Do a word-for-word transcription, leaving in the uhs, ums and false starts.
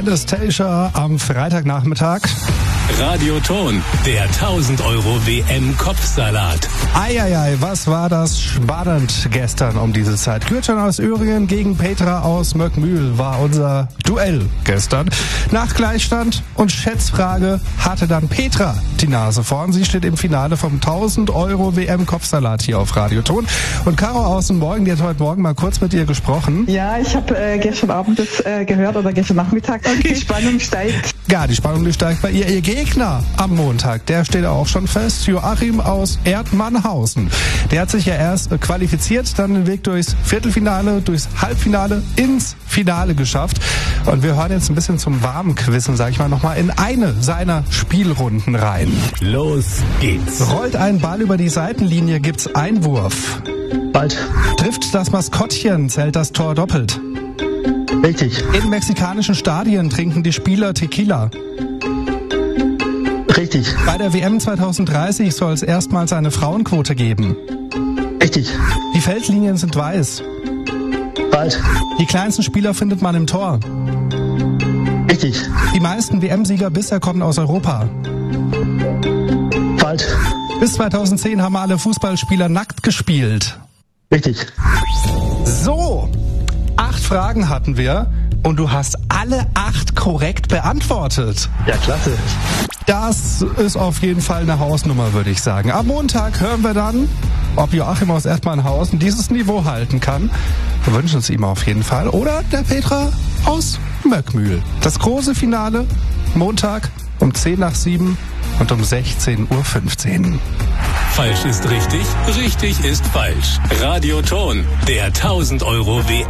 Anastasia am Freitagnachmittag. Radioton, der tausend Euro W M-Kopfsalat. Eieiei, was war das spannend gestern um diese Zeit. Gürtchen aus Öhringen gegen Petra aus Möckmühl war unser Duell gestern. Nach Gleichstand und Schätzfrage hatte dann Petra die Nase vorn. Sie steht im Finale vom tausend Euro W M-Kopfsalat hier auf Radioton. Und Caro aus dem Morgen, die hat heute Morgen mal kurz mit ihr gesprochen. Ja, ich habe äh, gestern Abend das äh, gehört oder gestern Nachmittag. Okay. Die Spannung steigt. Ja, die Spannung die steigt bei ihr. Ihr Gegner am Montag, der steht auch schon fest. Joachim aus Erdmannhausen. Der hat sich ja erst qualifiziert, dann den Weg durchs Viertelfinale, durchs Halbfinale, ins Finale geschafft. Und wir hören jetzt ein bisschen zum warmen Quizzen, sag ich mal, nochmal in eine seiner Spielrunden rein. Los geht's. Rollt ein Ball über die Seitenlinie, gibt's Einwurf. Bald. Trifft das Maskottchen, zählt das Tor doppelt. Richtig. In mexikanischen Stadien trinken die Spieler Tequila. Richtig. Bei der W M zwanzig dreißig soll es erstmals eine Frauenquote geben. Richtig. Die Feldlinien sind weiß. Bald. Die kleinsten Spieler findet man im Tor. Richtig. Die meisten W M-Sieger bisher kommen aus Europa. Bald. Bis zweitausendzehn haben alle Fußballspieler nackt gespielt. Richtig. So, acht Fragen hatten wir und du hast alle acht korrekt beantwortet. Ja, klasse. Das ist auf jeden Fall eine Hausnummer, würde ich sagen. Am Montag hören wir dann, ob Joachim aus Erdmannhausen dieses Niveau halten kann. Wir wünschen es ihm auf jeden Fall. Oder der Petra aus Möckmühl. Das große Finale Montag um zehn nach sieben und um sechzehn Uhr fünfzehn. Falsch ist richtig, richtig ist falsch. Radioton, der tausend Euro W M